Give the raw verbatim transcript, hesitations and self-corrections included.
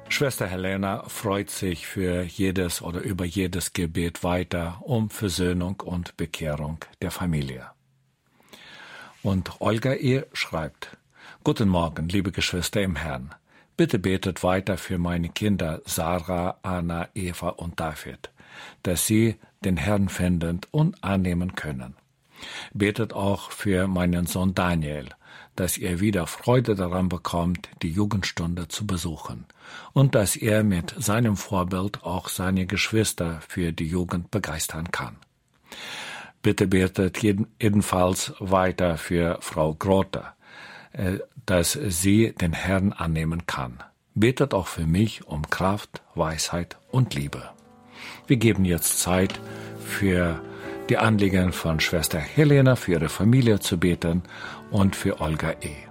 Schwester Helena freut sich für jedes oder über jedes Gebet weiter um Versöhnung und Bekehrung der Familie. Und Olga E. schreibt: Guten Morgen, liebe Geschwister im Herrn. Bitte betet weiter für meine Kinder Sarah, Anna, Eva und David, dass sie den Herrn finden und annehmen können. Betet auch für meinen Sohn Daniel, dass er wieder Freude daran bekommt, die Jugendstunde zu besuchen und dass er mit seinem Vorbild auch seine Geschwister für die Jugend begeistern kann. Bitte betet jeden, jedenfalls weiter für Frau Grote, äh, dass sie den Herrn annehmen kann. Betet auch für mich um Kraft, Weisheit und Liebe. Wir geben jetzt Zeit für die Anliegen von Schwester Helena, für ihre Familie zu beten und für Olga E.